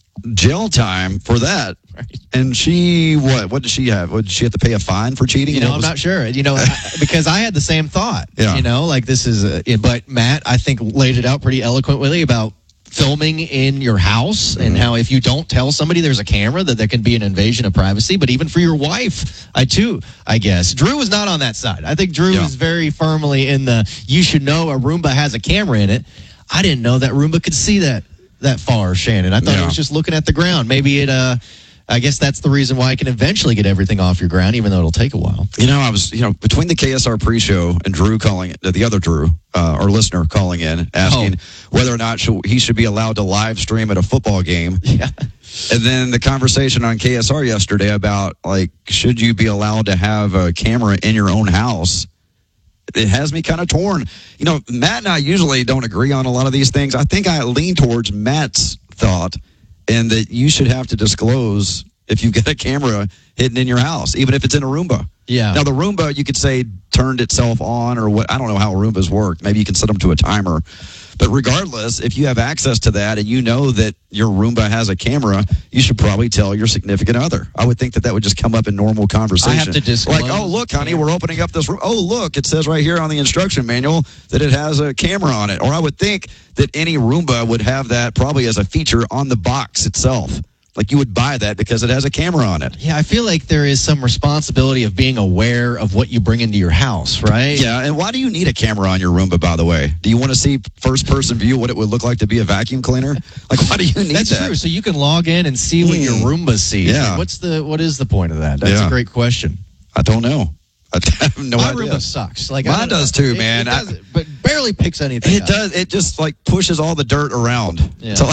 jail time for that. And she, what? What did she have? What, did she have to pay a fine for cheating? You know, What I'm was- not sure. You know, I, because I had the same thought. Yeah. You know, like this is, a, but Matt, I think laid it out pretty eloquently about filming in your house and Mm-hmm. how if you don't tell somebody there's a camera that there can be an invasion of privacy. But even for your wife, I too, I guess Drew was not on that side. I think Drew Yeah. was very firmly in the you should know a Roomba has a camera in it. I didn't know that Roomba could see that that far, Shannon. I thought Yeah. it was just looking at the ground. Maybe it uh I guess that's the reason why I can eventually get everything off your ground, even though it'll take a while. You know, I was, you know, between the K S R pre-show and Drew calling, uh, the other Drew, uh, our listener calling in, asking Oh. whether or not should, he should be allowed to live stream at a football game. Yeah. And then the conversation on K S R yesterday about, like, should you be allowed to have a camera in your own house? It has me kind of torn. You know, Matt and I usually don't agree on a lot of these things. I think I lean towards Matt's thought, and that you should have to disclose if you've got a camera hidden in your house, even if it's in a Roomba. Yeah. Now, the Roomba, you could say, turned itself on or what. I don't know how Roombas work. Maybe you can set them to a timer. But regardless, if you have access to that and you know that your Roomba has a camera, you should probably tell your significant other. I would think that that would just come up in normal conversation. I have to disclose. Like, oh, look, honey, we're opening up this room. Oh, look, it says right here on the instruction manual that it has a camera on it. Or I would think that any Roomba would have that probably as a feature on the box itself. Like you would buy that because it has a camera on it. Yeah, I feel like there is some responsibility of being aware of what you bring into your house, right? Yeah, and why do you need a camera on your Roomba, by the way? Do you want to see first-person view what it would look like to be a vacuum cleaner? Like, why do you need That's that? true. So you can log in and see what your Roomba sees. Yeah. What's the what is the point of that? That's Yeah. a great question. I don't know. I have no My idea. Roomba sucks. Like I Mine don't know. does too, It- man. it I- does, but barely picks anything It up. does. It just like pushes all the dirt around. Yeah. So,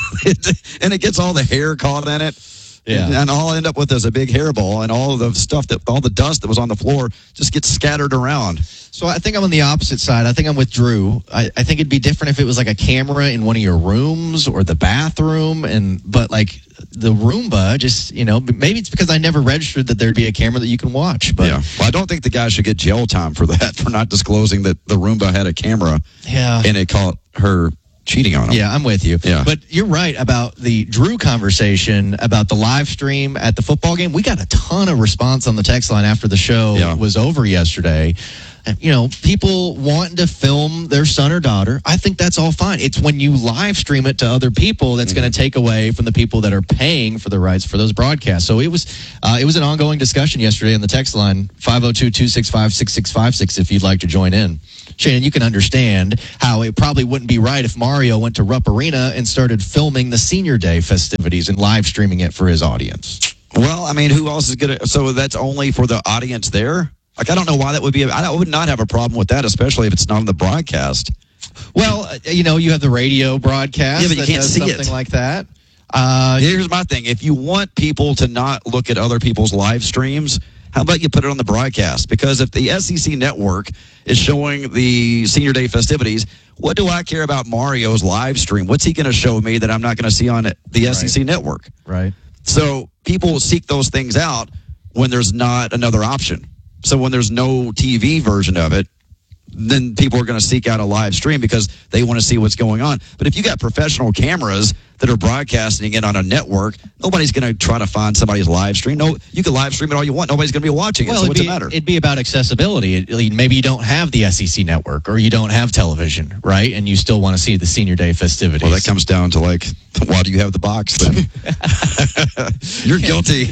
it, and it gets all the hair caught in it. Yeah. And, and all I end up with is a big hairball, and all of the stuff that all the dust that was on the floor just gets scattered around. So I think I'm on the opposite side. I think I'm with Drew. I, I think it'd be different if it was like a camera in one of your rooms or the bathroom, and but like the Roomba, just you know, maybe it's because I never registered that there'd be a camera that you can watch. But Yeah. Well, I don't think the guy should get jail time for that, for not disclosing that the Roomba had a camera. Yeah. And it caught her cheating on him. Yeah, I'm with you. Yeah. But you're right about the Drew conversation about the live stream at the football game. We got a ton of response on the text line after the show Yeah. was over yesterday. And, you know, people wanting to film their son or daughter. I think that's all fine. It's when you live stream it to other people that's Mm-hmm. going to take away from the people that are paying for the rights for those broadcasts. So it was uh, it was an ongoing discussion yesterday on the text line, five oh two, two six five, six six five six, if you'd like to join in. Shannon, you can understand how it probably wouldn't be right if Mario went to Rupp Arena and started filming the Senior Day festivities and live streaming it for his audience. Well, I mean, who else is going to? So that's only for the audience there? Like, I don't know why that would be. I would not have a problem with that, especially if it's not on the broadcast. Well, uh, you know, you have the radio broadcast. Yeah, but you that can't does see something it. like that. Uh, Here's my thing. If you want people to not look at other people's live streams, how about you put it on the broadcast? Because if the S E C network is showing the Senior Day festivities, what do I care about Mario's live stream? What's he going to show me that I'm not going to see on the S E C network? Right. So people seek those things out when there's not another option. So when there's no T V version of it, then people are going to seek out a live stream because they want to see what's going on. But if you got professional cameras that are broadcasting it on a network, nobody's going to try to find somebody's live stream. No, you can live stream it all you want. Nobody's going to be watching it. Well, so it'd what's be, it matter? it'd be about accessibility. It, maybe you don't have the S E C network or you don't have television, right? And you still want to see the Senior Day festivities. Well, that comes down to like, why do you have the box then? You're guilty.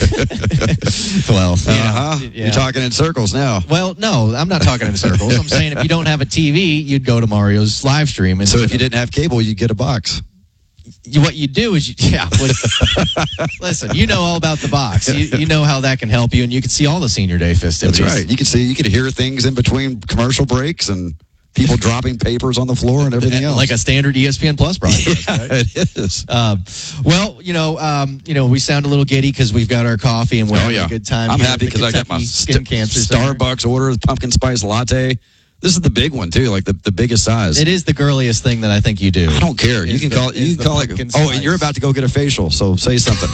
well, you know, uh-huh. yeah. You're talking in circles now. Well, no, I'm not talking in circles. I'm saying if you don't have a T V, you'd go to Mario's live stream. And So if you didn't have cable, you'd get a box. You, what you do is, you, yeah. What, listen, you know all about the box. You, you know how that can help you, and you can see all the Senior Day festivities. That's right. You can see, you can hear things in between commercial breaks and people dropping papers on the floor and everything else. Like a standard E S P N Plus broadcast. Yeah, right? it is. Um, well, you know, um, you know, we sound a little giddy because we've got our coffee and we're Oh, having yeah. a good time. I'm here at happy the because I got my Kentucky Skin st- Cancer Center. Starbucks order, pumpkin spice latte. This is the big one too, like the, the biggest size. It is the girliest thing that I think you do. I don't care. You Is can the- call it. You is can the call it. pumpkin Oh, spice. and you're about to go get a facial, so say something.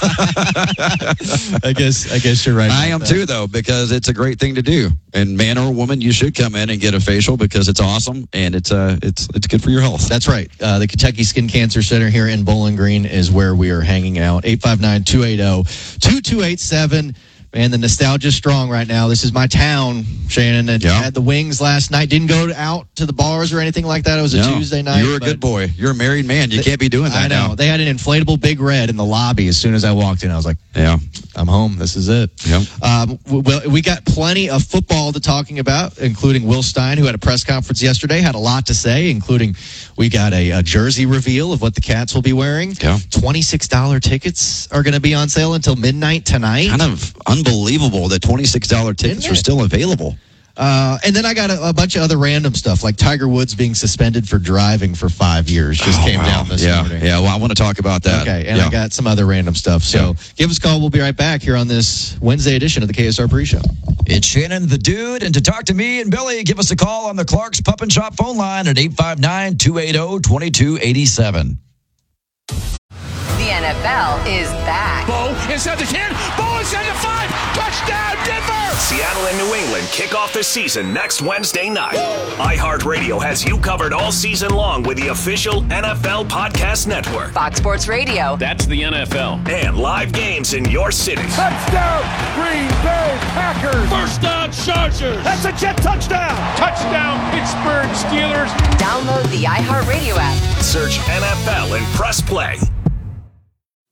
I guess I guess you're right. I about am that. too, though, because it's a great thing to do. And man or woman, you should come in and get a facial because it's awesome and it's uh it's it's good for your health. That's right. Uh, the Kentucky Skin Cancer Center here in Bowling Green is where we are hanging out. eight five nine, two eight zero, two two eight seven. Man, the nostalgia's strong right now. This is my town, Shannon. And Yeah. had the wings last night. Didn't go out to the bars or anything like that. It was a No, Tuesday night. You're a but good boy. You're a married man. You they- can't be doing that I know. now. They had an inflatable Big Red in the lobby as soon as I walked in. I was like, Yeah. I'm home. This is it. Yep. Um, well, we got plenty of football to talking about, including Will Stein, who had a press conference yesterday, had a lot to say, including we got a, a jersey reveal of what the Cats will be wearing. Yeah. twenty-six dollars tickets are going to be on sale until midnight tonight. Kind of unbelievable that twenty-six dollars tickets Isn't are it? still available. Uh, and then I got a, a bunch of other random stuff, like Tiger Woods being suspended for driving for five years. Just Oh, came wow. down this yeah. morning. Yeah. Well, I want to talk about that. Okay, and yeah. I got some other random stuff. So give us a call. We'll be right back here on this Wednesday edition of the K S R Pre-Show. It's Shannon the Dude, and to talk to me and Billy, give us a call on the Clark's Pup and Shop phone line at eight five nine, two eight zero, two two eight seven. The N F L is back. Bo inside the ten. Bo inside the five. Touchdown, Denver! Seattle and New England kick off the season next Wednesday night. iHeartRadio has you covered all season long with the official N F L Podcast Network. Fox Sports Radio. That's the N F L. And live games in your city. Touchdown, Green Bay Packers! First down, Chargers! That's a jet touchdown! Touchdown, Pittsburgh Steelers! Download the iHeartRadio app. Search N F L and press play.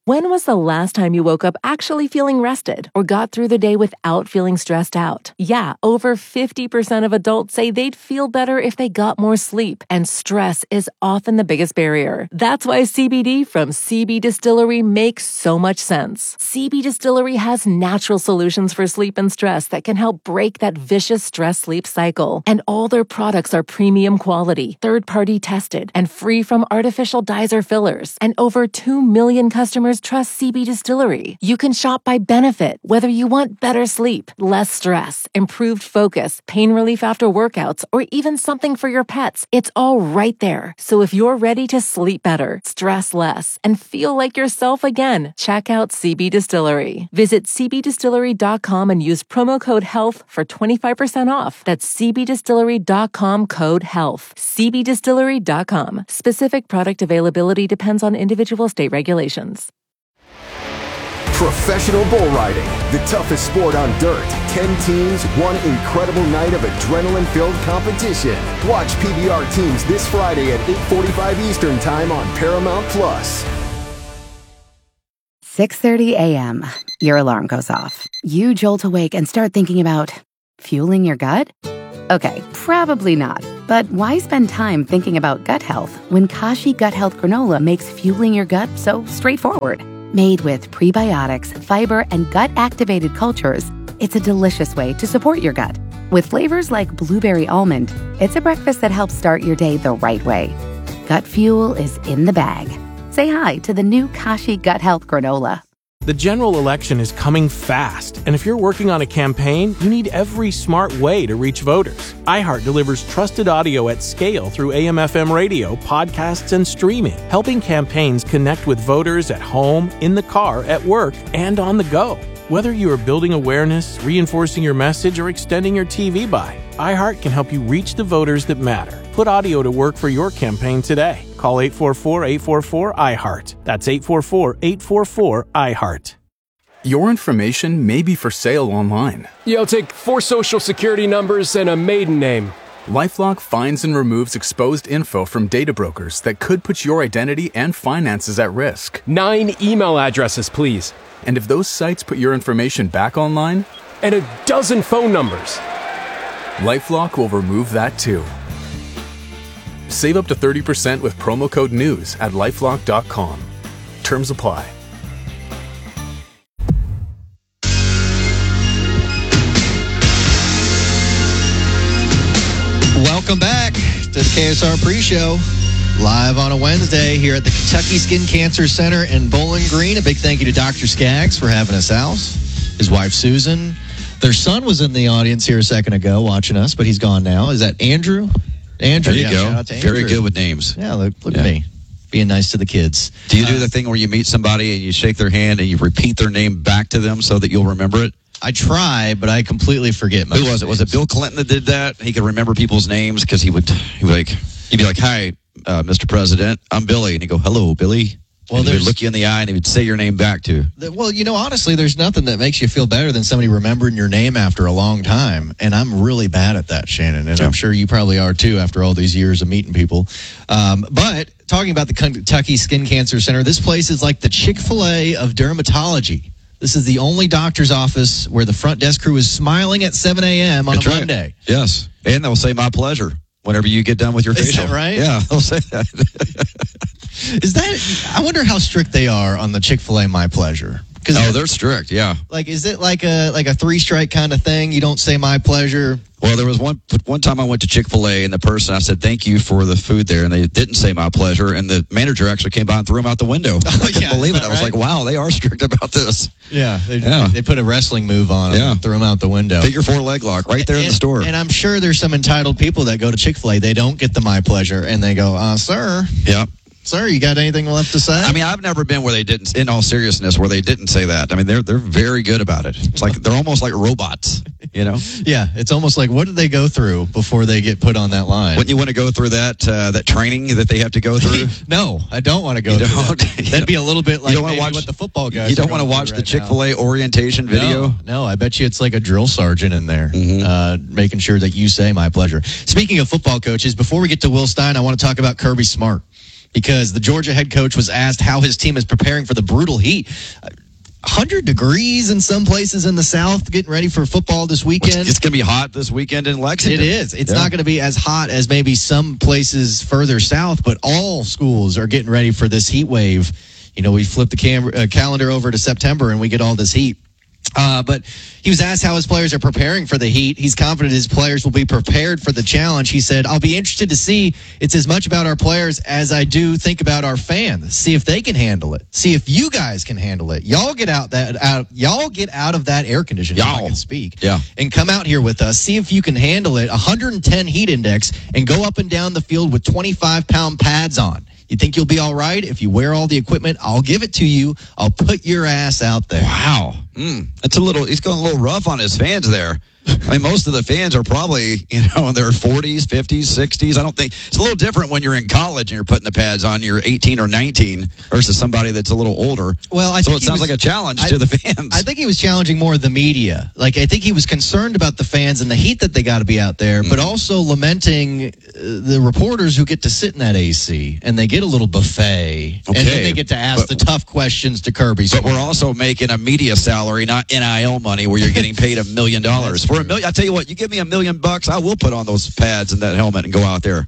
When was the last time you woke up actually feeling rested or got through the day without feeling stressed out? Yeah, over fifty percent of adults say they'd feel better if they got more sleep, and stress is often the biggest barrier. That's why C B D from C B Distillery makes so much sense. C B Distillery has natural solutions for sleep and stress that can help break that vicious stress-sleep cycle. And all their products are premium quality, third-party tested, and free from artificial dyes or fillers. And over two million customers trust C B Distillery. You can shop by benefit, whether you want better sleep, less stress, improved focus, pain relief after workouts, or even something for your pets. It's all right there. So if you're ready to sleep better, stress less, and feel like yourself again, check out C B Distillery. Visit c b distillery dot com and use promo code HEALTH for twenty-five percent off. That's c b distillery dot com code HEALTH. c b distillery dot com. Specific product availability depends on individual state regulations. Professional bull riding, the toughest sport on dirt. Ten teams, one incredible night of adrenaline-filled competition. Watch P B R teams this Friday at eight forty-five Eastern Time on Paramount Plus. six thirty a.m. Your alarm goes off. You jolt awake and start thinking about fueling your gut? Okay, probably not. But why spend time thinking about gut health when Kashi Gut Health Granola makes fueling your gut so straightforward? Made with prebiotics, fiber, and gut-activated cultures, it's a delicious way to support your gut. With flavors like blueberry almond, it's a breakfast that helps start your day the right way. Gut fuel is in the bag. Say hi to the new Kashi Gut Health Granola. The general election is coming fast, and if you're working on a campaign, you need every smart way to reach voters. iHeart delivers trusted audio at scale through A M F M radio, podcasts, and streaming, helping campaigns connect with voters at home, in the car, at work, and on the go. Whether you are building awareness, reinforcing your message, or extending your T V buy, iHeart can help you reach the voters that matter. Put audio to work for your campaign today. Call eight four four, eight four four, I heart. That's eight four four, eight four four, I heart. Your information may be for sale online. Yeah, I'll take four social security numbers and a maiden name. LifeLock finds and removes exposed info from data brokers that could put your identity and finances at risk. Nine email addresses, please. And if those sites put your information back online? And a dozen phone numbers. LifeLock will remove that too. Save up to thirty percent with promo code NEWS at lifelock dot com. Terms apply. Welcome back to the K S R pre-show. Live on a Wednesday here at the Kentucky Skin Cancer Center in Bowling Green. A big thank you to Doctor Skaggs for having us out. His wife, Susan. Their son was in the audience here a second ago watching us, but he's gone now. Is that Andrew? Andrew, there you yeah, go. shout out to Andrew. Very good with names. Yeah, look, look Yeah. at me. Being nice to the kids. Do you do Uh, the thing where you meet somebody and you shake their hand and you repeat their name back to them so that you'll remember it? I try, but I completely forget most Who was it? Was it Bill Clinton that did that? He could remember people's names because he would, he would like, he'd be like, "Hi, uh, Mister President, I'm Billy," and he'd go, "Hello, Billy." Well, and he would there's- look you in the eye and he would say your name back to. Well, you know, honestly, there's nothing that makes you feel better than somebody remembering your name after a long time. And I'm really bad at that, Shannon. And I'm sure you probably are too after all these years of meeting people. Um, but talking about the Kentucky Skin Cancer Center, this place is like the Chick-fil-A of dermatology. This is the only doctor's office where the front desk crew is smiling at seven a.m. on That's a right. Monday. Yes. And they'll say, "My pleasure," whenever you get done with your Is facial. that right? Yeah, they'll say that. Is that? I wonder how strict they are on the Chick-fil-A My Pleasure. Oh, they're strict. Yeah. Like, is it like a like a three strike kind of thing? You don't say my pleasure. Well, there was one one time I went to Chick-fil-A and the person, I said, "Thank you for the food there," and they didn't say "my pleasure," and the manager actually came by and threw him out the window. I couldn't yeah, believe it. is that I was right? like, "Wow, they are strict about this." Yeah, they, Yeah. they put a wrestling move on him Yeah. and threw him out the window. Figure four leg lock right there and, in the store. And I'm sure there's some entitled people that go to Chick-fil-A. They don't get the my pleasure, and they go, uh, "Sir, yeah." Sir, you got anything left to say?" I mean, I've never been where they didn't, in all seriousness, where they didn't say that. I mean, they're they're very good about it. It's like they're almost like robots, you know? Yeah, it's almost like, what did they go through before they get put on that line? Wouldn't you want to go through that uh, that training that they have to go through? No, I don't want to go You through don't? that. That'd be a little bit like don't wanna maybe watch- what the football guys You don't are want to going watch through the right now. Chick-fil-A orientation video? No, no, I bet you it's like a drill sergeant in there, Mm-hmm. uh, making sure that you say my pleasure. Speaking of football coaches, before we get to Will Stein, I want to talk about Kirby Smart. because the Georgia head coach was asked how his team is preparing for the brutal heat. one hundred degrees in some places in the South, getting ready for football this weekend. It's going to be hot this weekend in Lexington. It is. It's yeah. not going to be as hot as maybe some places further south, but all schools are getting ready for this heat wave. You know, we flip the cam- uh, calendar over to September and we get all this heat. Uh, but he was asked how his players are preparing for the heat. He's confident his players will be prepared for the challenge. He said, I'll be interested to see. It's as much about our players as I do think about our fans. See if they can handle it. See if you guys can handle it. Y'all get out that out. Y'all get out of that air conditioning. Y'all I can speak. Yeah. And come out here with us. See if you can handle it. one hundred ten heat index and go up and down the field with twenty-five pound pads on. You think you'll be all right? If you wear all the equipment, I'll give it to you. I'll put your ass out there. Wow. Mm, that's a little, he's going a little rough on his fans there. I mean, most of the fans are probably, you know, in their forties, fifties, sixties. I don't think it's a little different when you're in college and you're putting the pads on. You're eighteen or nineteen versus somebody that's a little older. Well, I so think it sounds was, like a challenge I, to the fans. I think he was challenging more the media. Like, I think he was concerned about the fans and the heat that they got to be out there, mm. but also lamenting uh, the reporters who get to sit in that A C and they get a little buffet, okay, and then they get to ask but, the tough questions to Kirby. But we're also making a media salary, not N I L money, where you're getting paid a million dollars. For a million, I tell you what, you give me a million bucks, I will put on those pads and that helmet and go out there.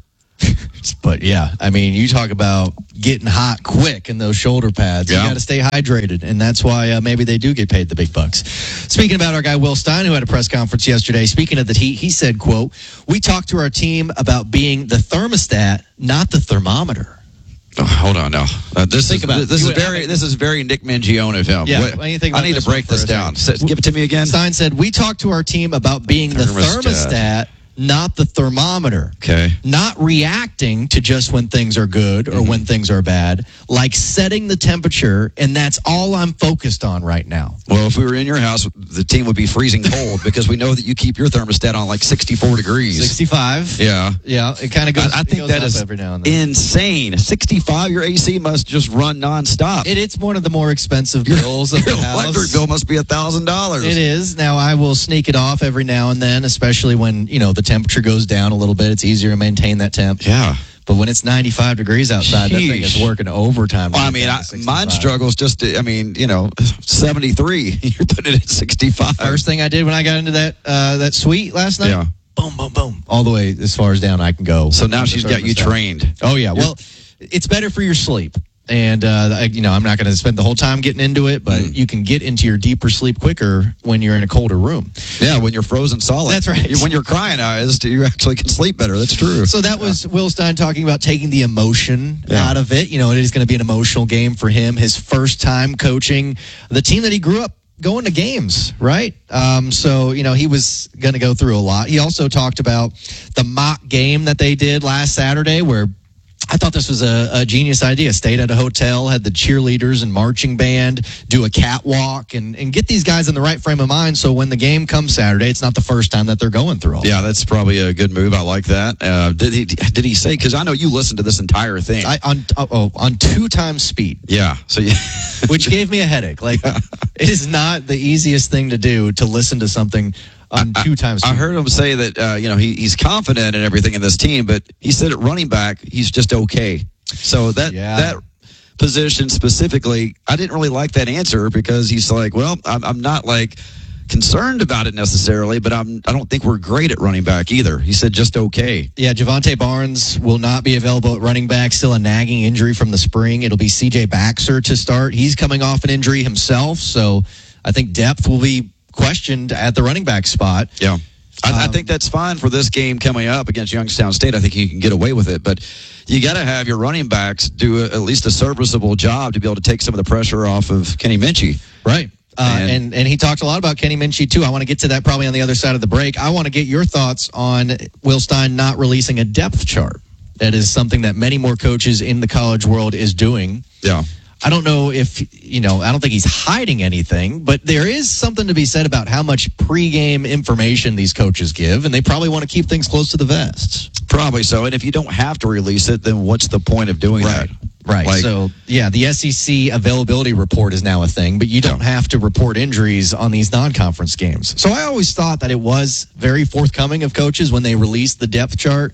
But yeah, I mean, you talk about getting hot quick in those shoulder pads. Yeah. You got to stay hydrated, and that's why uh, maybe they do get paid the big bucks. Speaking about our guy Will Stein, who had a press conference yesterday, speaking of the heat, he said, quote, "We talked to our team about being the thermostat, not the thermometer." Oh, hold on now. Uh, this Think is about this it. is very this is very Nick Mangione of him. Yeah, Wait, what do you think I about need this to break one this for a down. second? S- Give it to me again. Stein said, "We talked to our team about being the Thermostat. thermostat, not the thermometer. Okay. Not reacting to just when things are good or mm-hmm. when things are bad, like setting the temperature, and that's all I'm focused on right now." Well, if we were in your house, the team would be freezing cold because we know that you keep your thermostat on like sixty-four degrees. sixty-five. Yeah. Yeah, it kind of goes I, I think goes that up is every now and then. insane. sixty-five, your A C must just run nonstop. It, it's one of the more expensive bills of your the house. electric bill must be one thousand dollars. It is. Now, I will sneak it off every now and then, especially when, you know, the temperature goes down a little bit. It's easier to maintain that temp. Yeah. But when it's ninety-five degrees outside, Sheesh. That thing is working overtime. Well, I mean, I, mine struggles just to, I mean, you know, seventy-three. You're putting it at sixty-five. First thing I did when I got into that uh, that suite last night, yeah. boom, boom, boom, all the way as far as down I can go. So now she's got you trained. Oh, yeah. Well, it's better for your sleep. And, uh, I, you know, I'm not going to spend the whole time getting into it, but mm. you can get into your deeper sleep quicker when you're in a colder room. Yeah, when you're frozen solid. That's right. When you're cryonized, you actually can sleep better. That's true. So that was Will Stein talking about taking the emotion yeah. out of it. You know, it is going to be an emotional game for him. His first time coaching the team that he grew up going to games, right? Um, so, you know, he was going to go through a lot. He also talked about the mock game that they did last Saturday where I thought this was a, a genius idea. Stayed at a hotel, had the cheerleaders and marching band do a catwalk and, and get these guys in the right frame of mind so when the game comes Saturday, it's not the first time that they're going through all Yeah, that. That's probably a good move. I like that. Uh, did he did he say, because I know you listened to this entire thing. I, on oh, on two times speed. Yeah. So yeah. Which gave me a headache. Like, yeah. It is not the easiest thing to do to listen to something on two times. I, I heard him say that uh, you know he, he's confident in everything in this team, but he said at running back he's just okay. So that yeah. that position specifically, I didn't really like that answer because he's like, well, I'm, I'm not like concerned about it necessarily, but I'm I don't think we're great at running back either. He said just okay. Yeah, Javonte Barnes will not be available at running back. Still a nagging injury from the spring. It'll be C J Baxter to start. He's coming off an injury himself, so I think depth will be questioned at the running back spot. Yeah. I, um, I think that's fine for this game coming up against Youngstown State. I think you can get away with it, but you got to have your running backs do a, at least a serviceable job to be able to take some of the pressure off of Kenny Minchie. Right. Uh, and, and and he talked a lot about Kenny Minchie, too. I want to get to that probably on the other side of the break. I want to get your thoughts on Will Stein not releasing a depth chart. That is something that many more coaches in the college world is doing. Yeah. I don't know if, you know, I don't think he's hiding anything, but there is something to be said about how much pregame information these coaches give, and they probably want to keep things close to the vest. Probably so. And if you don't have to release it, then what's the point of doing right. that? Right. Like, so, yeah, the S E C availability report is now a thing, but you don't yeah. have to report injuries on these non-conference games. So I always thought that it was very forthcoming of coaches when they released the depth chart.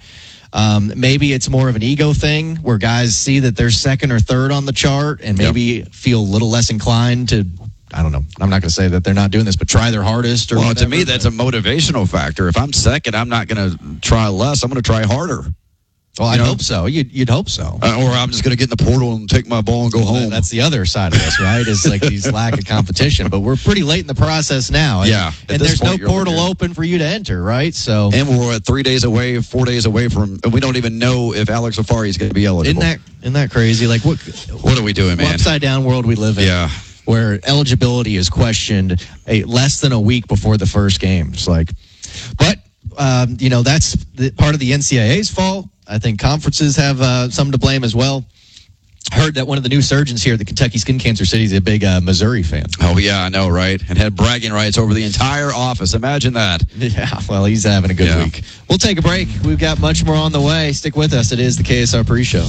Um, maybe it's more of an ego thing where guys see that they're second or third on the chart and maybe yep. feel a little less inclined to, I don't know. I'm not going to say that they're not doing this, but try their hardest. Or well, whatever. To me, that's a motivational factor. If I'm second, I'm not going to try less. I'm going to try harder. Well, I hope so. You'd, you'd hope so. Uh, or I'm just going to get in the portal and take my ball and go home. That's the other side of this, right? Is like these lack of competition. But we're pretty late in the process now. And, yeah. And there's point, no portal open for you to enter, right? So. And we're at three days away, four days away from, and we don't even know if Alex Afari is going to be eligible. Isn't that, isn't that crazy? Like, what, what are we doing, man? Upside down world we live in. Yeah. Where eligibility is questioned a, less than a week before the first game. It's like, but, um, you know, that's the, part of the N C double A's fault. I think conferences have uh, some to blame as well. Heard that one of the new surgeons here at the Kentucky Skin Cancer City is a big uh, Missouri fan. Oh, yeah, I know, right? And had bragging rights over the entire office. Imagine that. Yeah, well, he's having a good yeah. week. We'll take a break. We've got much more on the way. Stick with us. It is the K S R Pre-Show.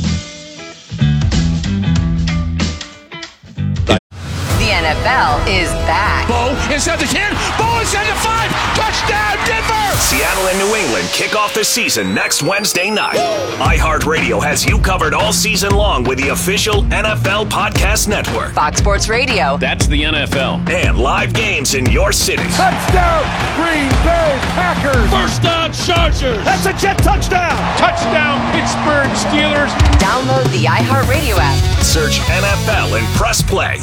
The N F L is back. Bo inside the ten. Bo inside the five. Touchdown, Denver! Seattle and New England kick off the season next Wednesday night. iHeartRadio has you covered all season long with the official N F L Podcast Network. Fox Sports Radio. That's the N F L. And live games in your city. Touchdown, Green Bay Packers! First down, Chargers! That's a Jet touchdown! Touchdown, Pittsburgh Steelers! Download the iHeartRadio app. Search N F L and press play.